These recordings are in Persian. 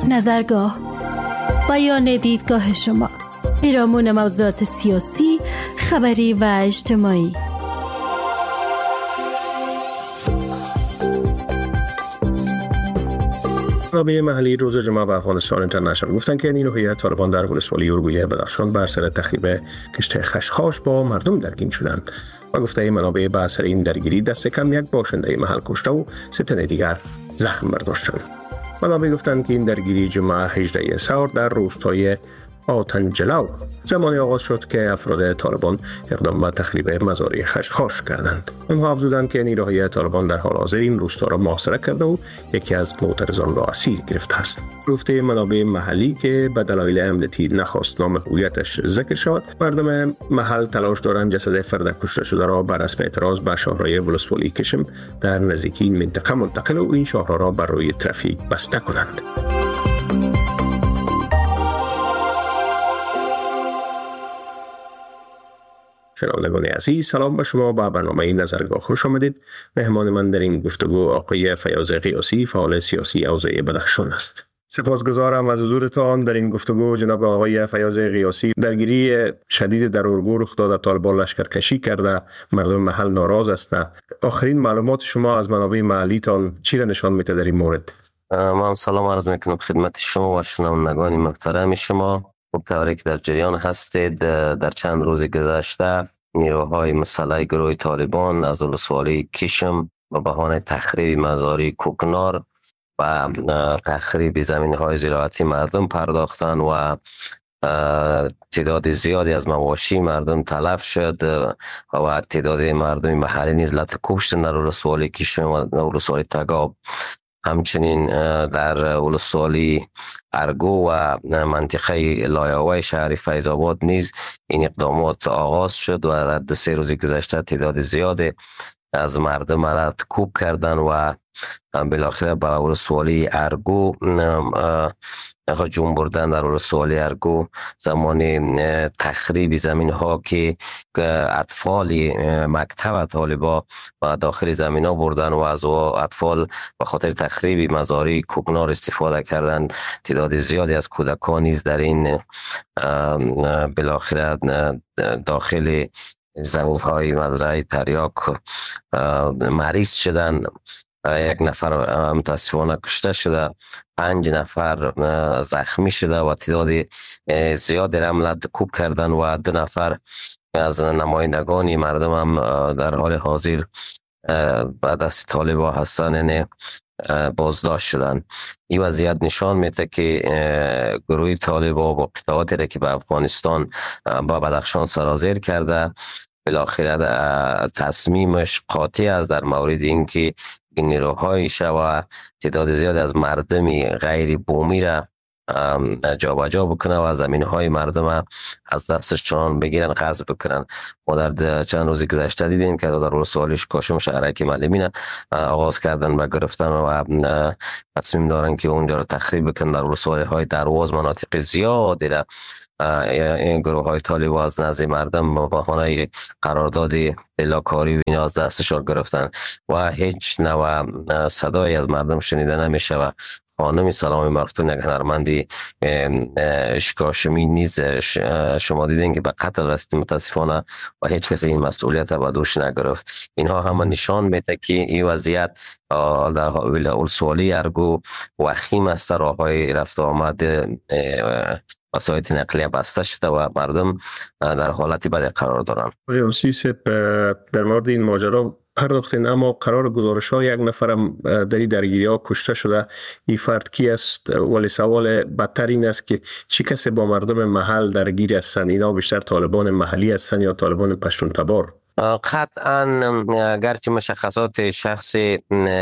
نظرگاه، بیان دیدگاه شما، پیرامون موضوعات سیاسی، خبری و اجتماعی. منابع محلی روز جمعه و افغانستان اینترنشنال گفتن که نیروهای طالبان در ولسوالی اورگویه بدخشان بر سر تخریب کشت خشخاش با مردم درگیر شدند و گفته منابع بر سر این درگیری دست کم یک باشنده محل کشته و 3 تن دیگر زخم برداشت شد. منابع گفتند که این درگیری جمعه 18 سحر در روستای آتنجلو زمانی آغاز شد که افراد طالبان اقدام به تخریب مزارع خشخاش کردند. آنها افزودند که نیروهای طالبان در حال حاضر این روستا را محاصره کرده و یکی از معترضان را اسیر گرفته است. گفته منابع محلی که به دلایل امنیتی نخواست نام هویتش ذکر شود، مردم محل تلاش دارند جسد فرد کشته شده را بر رسم اعتراض به شاهراه ولسوالی کشم در نزدیکی این منطقه منتقل و این شاهراه را بر روی ترافیک بسته کنند. شنوندگان عزیز، سلام به شما. با برنامه نظرگاه خوش آمدید. مهمان من در این گفتگو آقای فیاض قیاسی، فعال سیاسی حوزه بدخشان است. سپاسگزارم از حضورتان در این گفتگو. جناب آقای فیاض قیاسی، درگیری شدید در اورگو رخ داده، طالبان لشکرکشی کرده، مردم محل ناراض هستند. آخرین معلومات شما از منابع محلی تان چی را نشان میده در این مورد؟ من سلام عرض میکنم خدمت شما و شنوندگان محترم شما. طوری که در جریان هستید، در چند روز گذشته نیروهای مسلح گروه طالبان از ولسوالی کشم به بهانه تخریب مزارع کوکنار و تخریب زمین‌های زراعتی مردم پرداختند و تعداد زیادی از مواشی مردم تلف شد و تعداد مردم محلی نیز کشتند در ولسوالی کشم و ولسوالی تگاب. همچنین در ولسوالی ارگو و منطقه لایاوی شهر فیض آباد نیز این اقدامات آغاز شد و در 3 روز گذشته تعداد زیادی از مردم را کوب کردن و بالاخره به ولسوالی ارگو هجوم بردن. در ولسوالی ارگو زمان تخریب زمین ها که اطفال مکتب طالبا و داخل زمین ها بردن و از اطفال به خاطر تخریب مزارع کوکنار استفاده کردند. تعداد زیادی از کودکان نیز در این بالاخره داخل زمین های مزرعه تریاک مریض شدند. 1 نفر متاسفانه کشته شده، 5 نفر زخمی شده و تعداد زیادی را کوب کردن و 2 نفر از نمایندگان مردم هم در حال حاضر به دست طالبان هستند، یعنی بازداشت شدن. این وضعیت نشان میده که گروه طالبان با قطعاتی را که به افغانستان با بدخشان سرازیر کرده بالاخره تصمیمش قاطع است در مورد اینکه این نیروهایش و تعداد زیاد از مردم غیر بومی را جابجا بکنه و زمین‌های مردم از دستشان بگیرن، غصب بکنن. ما در چند روز گذشته دیدیم که در ولسوالی کاشم شهر که معلمین آغاز کردن و گرفتن و تصمیم دارن که اونجا را تخریب بکنن. در ولسوالی‌های درواز مناطق زیادی را این گروه های طالبان از نزد مردم با بهانه قرارداد الاکاری و اینا از دستشان گرفتن و هیچ نوع صدایی از مردم شنیده نمیشه و خانم سلام مفتون یک هنرمندی اشکاشمی نیز شما دیدین که به قتل رسید متاسفانه و هیچ کسی این مسئولیت به دوش نگرفت. اینها همه نشان میده که این وضعیت در ولسوالی ارگو وخیم است. راههای رفت و آمد وسایل نقلیه بسته شده و مردم در حالتی بد قرار دارند. در مورد این ماجرا پرداختین، اما قرار گزارش ها 1 نفرم در این درگیری ها کشته شده. این فرد کی است؟ ولی سوال بدتر این است که چی کسی با مردم محل درگیر هستند؟ اینا بیشتر طالبان محلی هستند یا طالبان پشتون تبار؟ قطعا اگرچه مشخصات شخصی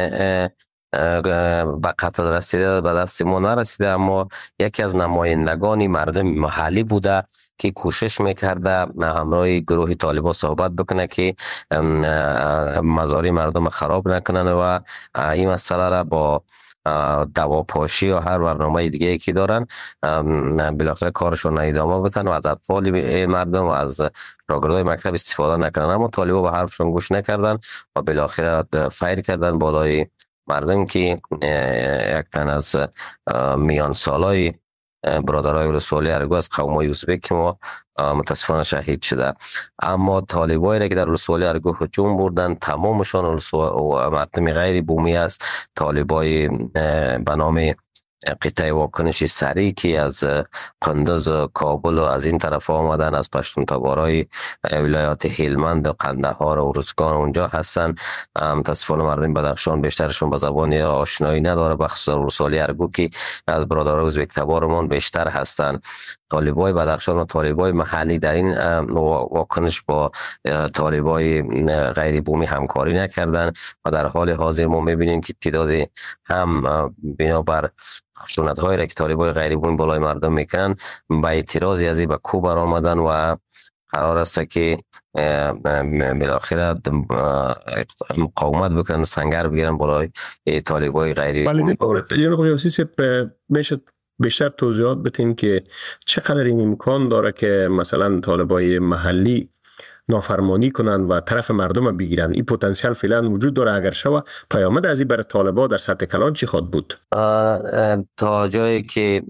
به قتل رسیده به دست ما نرسیده، اما یکی از نمایندگان مردم محلی بوده که کوشش میکرده همراه گروه طالبان صحبت بکنه که مزارع مردم خراب نکنن و این مسئله را با دواپاشی یا هر برنامه دیگه که دارن بالاخره کارشون ادامه بدن و از اطفال مردم و از راهگردهای مکتب استفاده نکنن. اما طالبان به حرفشون گوش نکردن و بالاخره فایر کردن بالای مردم که یک تن از میان سالای برادرای ولسوالی ارگو از قومای ازبک ما متاسفانه شهید شده. اما طالبایی را که در ولسوالی ارگو هجوم بردن تمامشان مردم غیر بومی است. طالبای به نام قطعه واکنش سریع که از قندوز و کابل و از این طرف آمدن، از پشتون تبارای ولایات هلمند و قندهار و ارزگان اونجا هستن. متاسفانه مردم بدخشان بیشترشون به زبان آشنایی نداره، بخصوص ولسوالی ارگو که از برادرای ازبک تبارمون بیشتر هستن. طالبای بدخشان و طالبای محلی در این واکنش با طالبای غیر بومی همکاری نکردن و در حال حاضر ما میبینیم که تعداد هم بنابر خشونت‌هایی را که طالبای غیر بومی بالای مردم میکنن با اعتراضی از این به کو برآمدن و قرار است که بالاخره مقاومت بکنن، سنگر بگیرن بالای طالبای غیر بومی. جناب قیاسی میشه بیشتر توضیحات بدین که چقدر این امکان داره که مثلا طالبای محلی نافرمانی کنن و طرف مردم بگیرن؟ این پتانسیل فعلا وجود داره؟ اگر شوه پیامد از این برای طالبا در سطح کلان چی خواهد بود؟ تا جایی که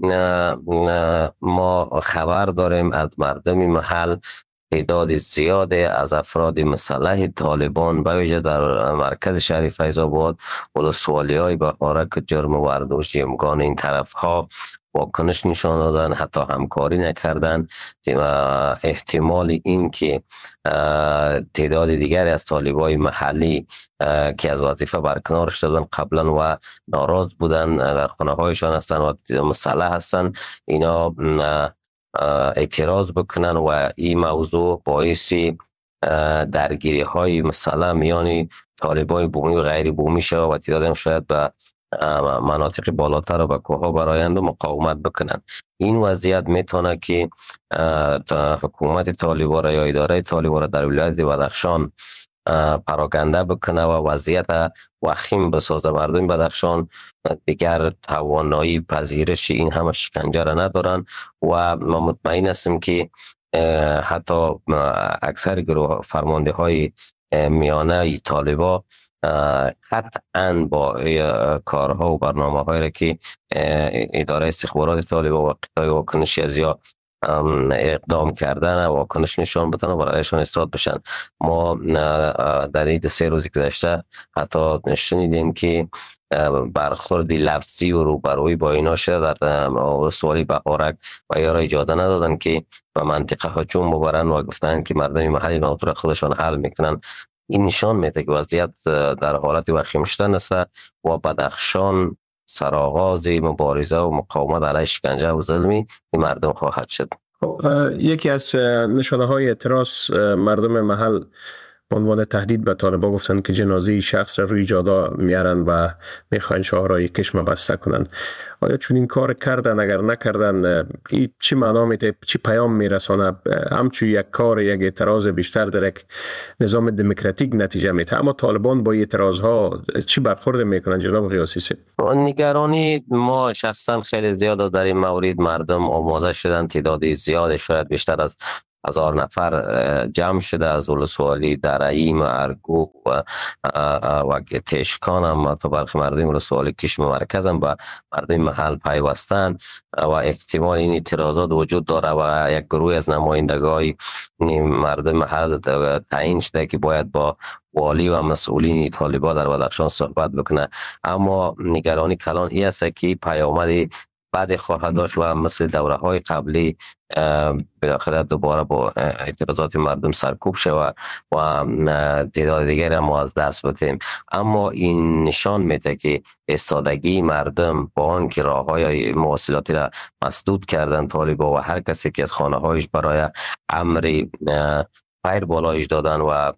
ما خبر داریم از مردم محل تعداد زیاده از افراد مسلح طالبان به ویژه در مرکز شهر فیض آباد ولسوالی‌های بهارک جرم و وردوشی امکان این طرف ها واکنش نشان دادن، حتی همکاری نکردن. احتمال این که تعداد دیگری از طالبای محلی که از وظیفه برکنار شدن قبلا و ناراض بودن در خانه هایشان هستن و مسلح هستن، اینا اعتراض بکنن و این موضوع باعث درگیری های مثلا میان طالبای بومی و غیر بومی شود و تعدادم شاید به مناطق بالاتر و به کوها برایند و مقاومت بکنن. این وضعیت میتونه که حکومت طالبا را یا اداره طالبا را در ولایت بدخشان پراکنده بکنه و وضعیت وخیم بسازه. مردم بدخشان دیگر توانایی پذیرش این همه شکنجه را ندارن و ما مطمئن هستیم که حتی اکثر گروه فرمانده های میانه طالبا قطعاً با کارها و برنامه هایی را که اداره استخبارات طالبا و قطعه واکنشی از یا اقدام کردن و واکنش نشان بدن و برایشان استاد بشن. ما در این 3 روزی گذشته حتی شنیدیم که برخورد لفظی و روبرویی با اینا شده در ولسوالی بهارک و یا را اجازه ندادن که به منطقه هجوم ببرن و گفتن که مردم محلی موضوع خودشان حل میکنن. این نشان میده که وضعیت در حالت وخیم شدن است و بدخشان سرآغاز مبارزه و مقاومت علیه شکنجه و ظلمی این مردم خواهد شد. یکی از نشانه های اعتراض مردم محل عنوان تهدید به طالبان گفتن که جنازه شخص را روی جادا میارن و میخواین شاهرای کشم بسته کنن. آیا چون این کار کردن؟ اگر نکردن این چی معنا میده؟ چی پیام میرسانه؟ همچون یک کار، یک اعتراض بیشتر در یک نظام دموکراتیک نتیجه میده. اما طالبان با اعتراض ها چی برخورد میکنن جناب قیاسی؟ نگرانی ما شخصا خیلی زیاد در این مورد مردم آماده شدن. تعداد زیاد شاید بیشتر از 1000 نفر جمع شده از ولسوالی درعیم، ارگو و تشکان هم تا برخی مردم ولسوالی کشم مرکز هم با مردم محل پیوستن و احتمال این اعتراضات وجود داره و یک گروه از نمایندگان مردم محل تعیین شده که باید با والی و مسئولین طالبان در بدخشان صحبت بکنه. اما نگرانی کلان این است که پیامد بعد خواهد داشت و مثل دوره های قبلی بالاخره دوباره با اعتراضات مردم سرکوب شود و تعداد دیگر ما از دست بدیم. اما این نشان میده که استادگی مردم با آن که راههای مواصلاتی را مسدود کردن طالبا و هر کسی که از خانه هایش برای امر غیر بالایش دادن و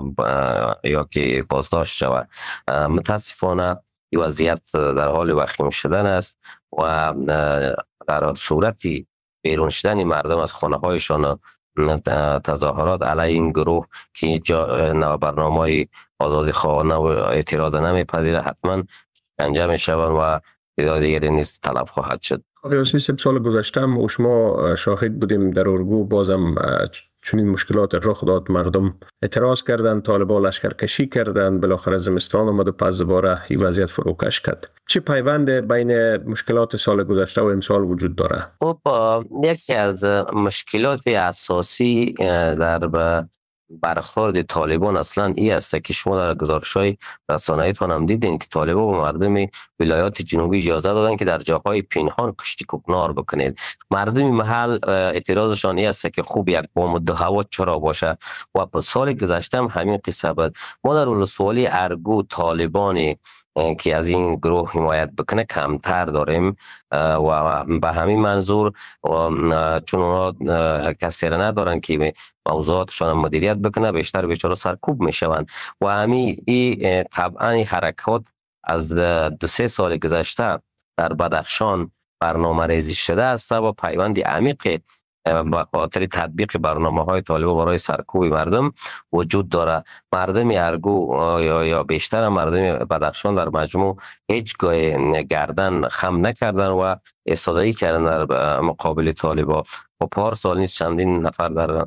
یا که بازداشت شود. متاسفانه این وضعیت در حال وخیم شدن است و در صورتی بیرون شدن مردم از خانه هایشان تظاهرات علیه این گروه که برنامه آزادی خواهانه و اعتراض نمیپذیره حتما شکنجه میشوند و تعداد دیگری نیز تلف خواهد شد. قیاسی سال گذشته و شما شاهد بودیم در ارگو بازم چون این مشکلات رخ داد، مردم اعتراض کردند، طالبان لشکرکشی کردند، بالاخره زمستان آمد و پس دوباره این وضعیت فروکش کرد. چه پیوند بین مشکلات سال گذشته و امسال وجود داره؟ خب یکی از مشکلات اساسی در برخورد طالبان اصلا این است که شما در گزارش‌های رسانه‌ایتان هم دیدین که طالبان و مردم ولایات جنوبی اجازه دادن که در جاهای پنهان کشتی کوکنار بکنید. مردم محل اعتراضشان این است که خوب یک بام هوا چرا باشه و په سال گذشته هم همین قصه بود. ما در ولسوالی ارگو طالبانی که از این گروه حمایت بکنه کمتر داریم و به همین منظور چون اونا کسی را ندارن که موضوعاتشان مدیریت بکنه، بیشتر سرکوب میشوند و همین طبعا حرکات از 2-3 سال گذشته در بدخشان برنامه ریزی شده است و پیوند عمیق با خاطر تطبیق برنامه‌های طالبان برای سرکوب مردم وجود داره. مردم ارگو یا بیشتر مردم بدخشان در مجموع هیچگاه گردن خم نکردن و ایستادگی کردن در مقابل طالبان. و پارسال نیست چندین نفر در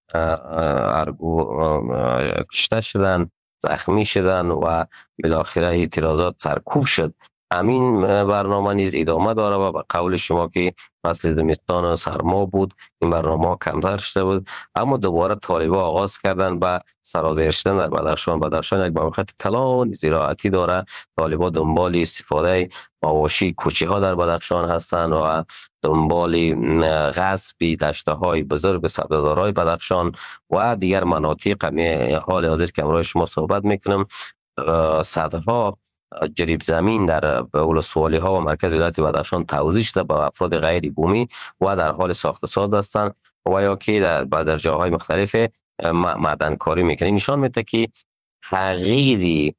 ارگو کشته شدن، زخمی شدن و بالاخره اعتراضات سرکوب شد. همین برنامه نیز ادامه داره و به قول شما که فصل زمستان سرما بود، این برنامه کمتر شده بود، اما دوباره طالبان آغاز کردن به سرازیر شدن در بدخشان. بدخشان یک موقعیت کلان زراعتی داره. طالبان دنبال استفاده مواشی کوچه ها در بدخشان هستند و دنبال غصب دشته های بزرگ سبززارهای بدخشان و دیگر مناطق. حال حاضر که امروز شما صحبت میکنم صدها جریب زمین در ولسوالی ها و مرکز ولایت بدخشان توزیع شده به افراد غیر بومی و در حال ساخت و ساز هستند و یا که در جاهای مختلف معدن کاری میکنه. نشان میده که تغییری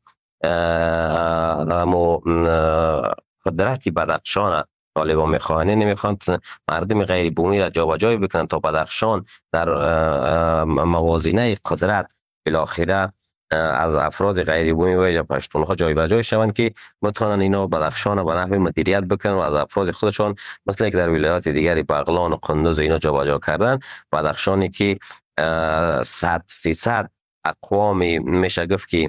قدرتی بدخشان طالبان میخوان نمیخوان مردم غیر بومی را جابجایی بکنن تا بدخشان در موازنه قدرت بالاخره از افراد غیر بومی و یا پشتونها جای به جای شوند که بتوانند اینا بدخشان به نحو مدیریت بکنن و از افراد خودشان مثل که در ولایات دیگری بغلان و قندوز اینا جابجا کردن. بدخشانی که 100% اقوام میشه گفت که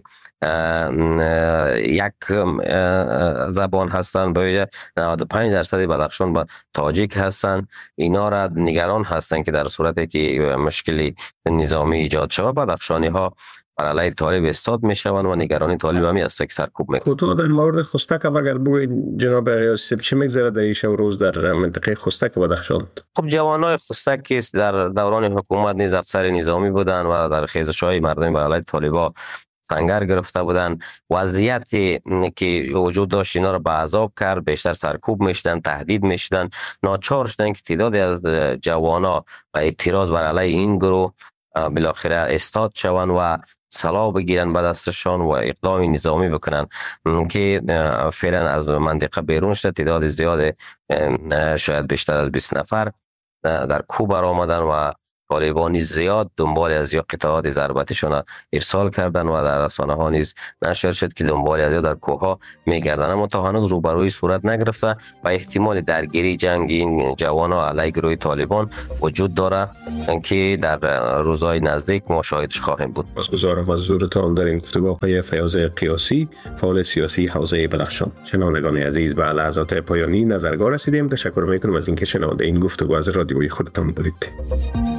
یک زبان هستند، باید 95% بدخشان با تاجیک هستند. اینا را نگران هستند که در صورتی که مشکلی نظامی ایجاد شود بدخشانی ها بر علیه طالب استاد میشوند و نگرانی طالب همی است که سرکوب میکنند. تو در مورد خستک اگر بگوید جناب ریاضی چه میگذره در این شب روز در منطقه خستک بدخشان؟ خب جوانای خستک که در دوران حکومت نیز افسر نظامی بودند و در خیزش‌های مردم بر علیه طالبان سنگر گرفته بودند. وضعیتی که وجود داشت اینا را به عذاب کرد، بیشتر سرکوب میشدن، تهدید میشدن، ناچار شدن که تعدادی از جوانا و اعتراض بر علیه این گروه بالاخره استاد شوند و سلاح بگیرن به دستشان و اقدام نظامی بکنن که فعلا از منطقه بیرون شده. تعداد زیاد شاید بیشتر از 20 نفر در کوه برآمدن و طالبانی زیاد دنبال از یا قطعات ضربتشان ارسال کردن و در رسانه ها نیز نشر شد که دنبال از یا در کوه ها میگردن، اما تا هنوز روبروی صورت نگرفته و احتمال درگیری جنگ این جوانا علیه گروه طالبان وجود داره که در روزهای نزدیک ما شاهدش خواهیم بود. سپاسگزارم از حضورتان در این گفتگو آقای فیاض قیاسی، فعال سیاسی حوزه بدخشان. شنوندگان عزیز، به لحظات پایانی نظرگاه رسیدیم. تشکر میکنم از اینکه شنونده این گفتگو از رادیوی خودتان بودید.